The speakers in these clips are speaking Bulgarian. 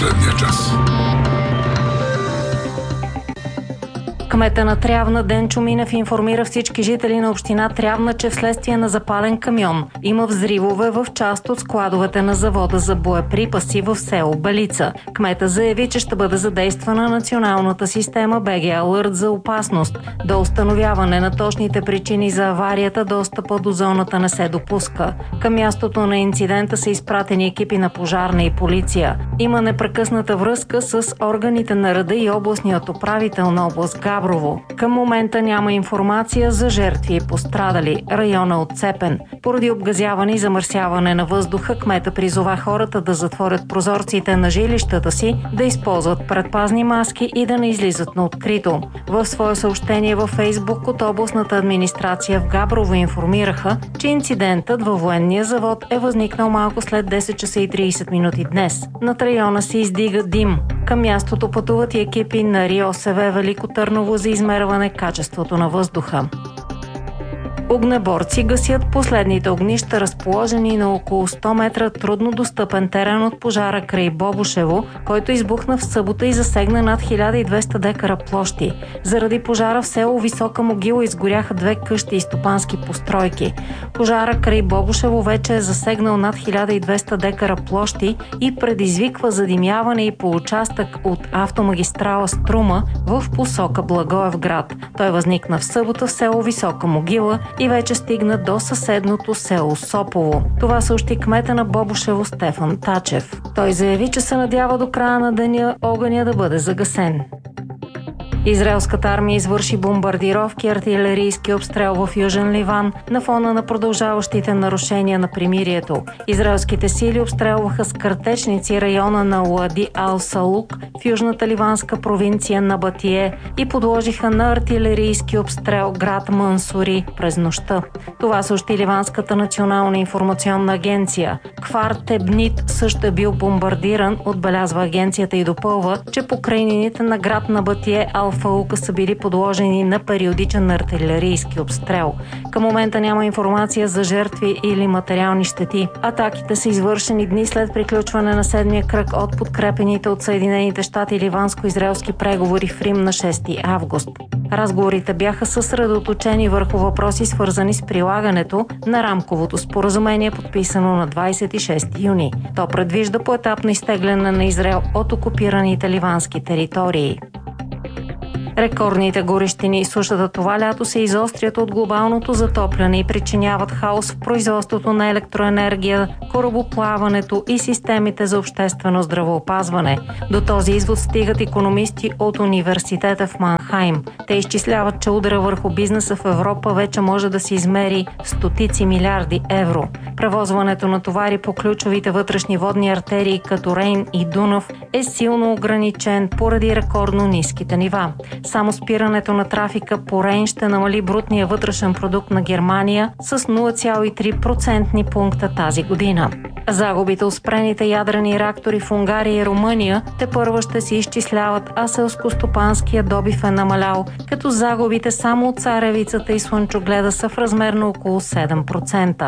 последния час. Кмета на Трявна Денчо Минев информира всички жители на община Трявна, че вследствие на запален камион има взривове в част от складовете на завода за боеприпаси в село Белица. Кмета заяви, че ще бъде задействана националната система БГ Алърт за опасност. До установяване на точните причини за аварията достъпа до зоната не се допуска. Към мястото на инцидента са изпратени екипи на пожарна и полиция. Има непрекъсната връзка с органите на реда и областният управител на област Габрово. Към момента няма информация за жертви и пострадали. Района отцепен. Поради обгазяване и замърсяване на въздуха, кмета призова хората да затворят прозорците на жилищата си, да използват предпазни маски и да не излизат на открито. В свое съобщение във Фейсбук от областната администрация в Габрово информираха, че инцидентът във военния завод е възникнал малко след 10 часа и 30 минути днес. Над района се издига дим. Към мястото пътуват и екипи на РИОСВ Велико Търново за измерване качеството на въздуха. Огнеборци гасят последните огнища, разположени на около 100 метра трудно достъпен терен от пожара край Бобошево, който избухна в събота и засегна над 1200 декара площи. Заради пожара в село Висока могила изгоряха 2 къщи и стопански постройки. Пожара край Бобошево вече е засегнал над 1200 декара площи и предизвиква задимяване и по участък от автомагистрала Струма в посока Благоевград. Той възникна в събота в село Висока могила и вече стигна до съседното село Сопово. Това съобщи кмета на Бобошево Стефан Тачев. Той заяви, че се надява до края на деня огъня да бъде загасен. Израелската армия извърши бомбардировки и артилерийски обстрел в Южен Ливан на фона на продължаващите нарушения на примирието. Израелските сили обстрелваха с картечници района на Уади Ал-Салук в южната ливанска провинция Набатие и подложиха на артилерийски обстрел град Мансури през нощта. Това съобщи Ливанската национална информационна агенция. Кфар Тебнит също е бил бомбардиран, отбелязва агенцията и допълва, че покрайнините на град Набатие Алфаука са били подложени на периодичен артилерийски обстрел. Към момента няма информация за жертви или материални щети. Атаките са извършени дни след приключване на 7-я кръг от подкрепените от Съединените щати ливанско-израелски преговори в Рим на 6 август. Разговорите бяха съсредоточени върху въпроси, свързани с прилагането на рамковото споразумение, подписано на 26 юни. То предвижда поетапно изтегляне на Израел от окупираните ливански територии. Рекордните горещини и сушата това лято се изострят от глобалното затопляне и причиняват хаос в производството на електроенергия, корабоплаването и системите за обществено здравеопазване. До този извод стигат икономисти от университета в Манхайм. Те изчисляват, че удара върху бизнеса в Европа вече може да се измери стотици милиарди евро. Превозването на товари по ключовите вътрешни водни артерии като Рейн и Дунав е силно ограничен поради рекордно ниските нива. Само спирането на трафика по Рейн ще намали брутния вътрешен продукт на Германия с 0,3% пункта тази година. Загубите от спрените ядрени реактори в Унгария и Румъния тепърва ще се изчисляват, а селскостопанския добив е намалял, като загубите само от царевицата и слънчогледа са в размер на около 7%.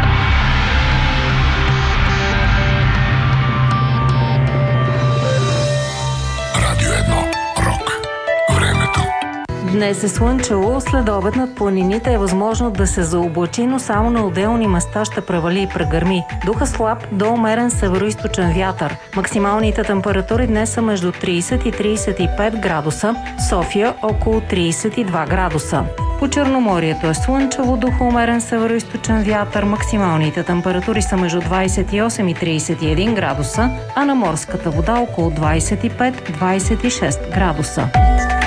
Днес е слънчево, след обед над планините е възможно да се заоблачи, но само на отделни места ще превали и прегърми. Духа слаб до умерен североизточен вятър. Максималните температури днес са между 30 и 35 градуса, София около 32 градуса. По Черноморието е слънчево, духа умерен североизточен вятър, максималните температури са между 28 и 31 градуса, а на морската вода около 25-26 градуса.